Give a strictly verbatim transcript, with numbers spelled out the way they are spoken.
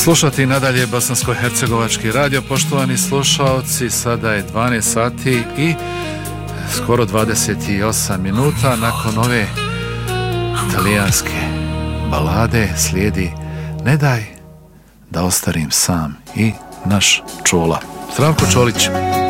Slušati nadalje bosansko-hercegovački radio, poštovani slušaoci, sada je dvanaest sati i skoro dvadeset osam minuta. Nakon ove italijanske balade slijedi Ne daj da ostarim sam i naš Čola, Zdravko Čolić.